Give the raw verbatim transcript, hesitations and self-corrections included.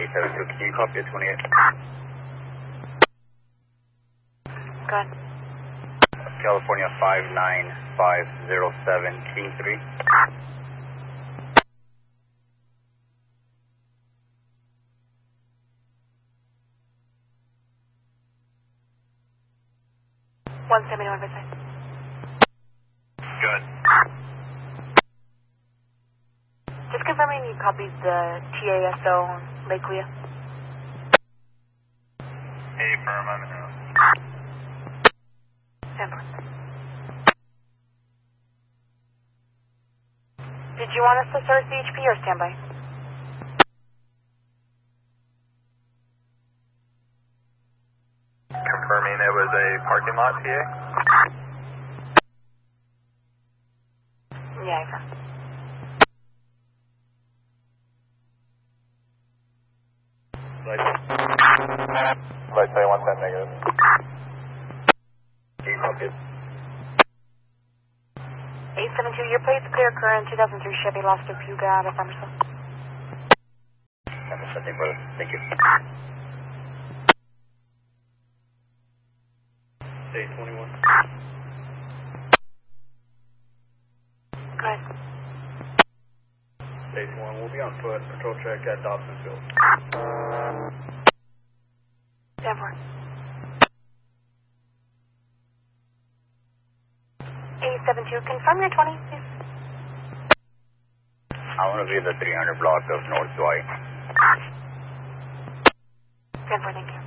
eight seven two, can you copy at twenty-eight? Go ahead. California five nine five zero seven, King three. one seventy-one percent. Good. Just confirming you copied the T A S O on Lake Lea. Hey, firm, I'm in house. Simple. Did you want us to start C H P or standby? Confirming it was a parking lot, T A? Yeah, I found. Light say one ten negative. Can you copy it? eight seven two, your plate's clear current, two thousand three Chevy Lost of Puga out of Emerson. That's something, brother. Thank you. Day twenty-one. Go ahead. Day twenty-one, we'll be on foot. Patrol check at Dobson Field. Denver. eight seven two, confirm your twenty, please. I want to be the three hundred block of North Dwight. Denver, thank you.